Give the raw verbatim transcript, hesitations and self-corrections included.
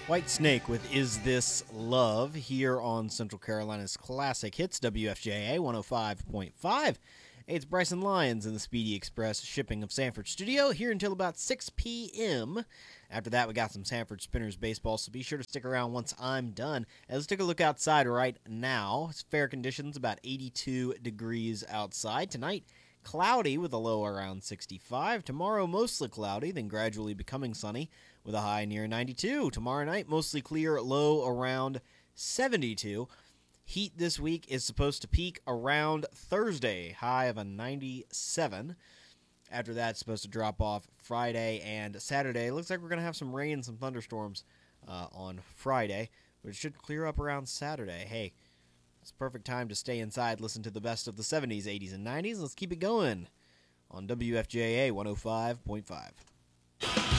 White Snake with Is This Love here on Central Carolina's Classic Hits, W F J A one oh five point five. Hey, it's Bryson Lyons in the Speedy Express Shipping of Sanford studio here until about six p.m. After that, we got some Sanford Spinners baseball, so be sure to stick around once I'm done. And let's take a look outside right now. It's fair conditions, about eighty-two degrees outside. Tonight, cloudy with a low around sixty-five. Tomorrow, mostly cloudy, then gradually becoming sunny with a high near ninety-two. Tomorrow night, mostly clear, low around seventy-two. Heat this week is supposed to peak around Thursday, high of a ninety-seven. After that, it's supposed to drop off Friday and Saturday. Looks like we're going to have some rain and some thunderstorms uh, on Friday, but it should clear up around Saturday. Hey, it's a perfect time to stay inside, listen to the best of the seventies, eighties, and nineties. Let's keep it going on W F J A one oh five point five.